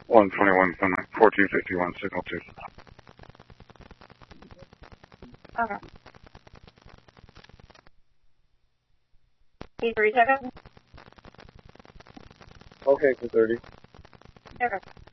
121 Sunlight, 4251, signal 2. Okay. P37? Okay, 230. Okay.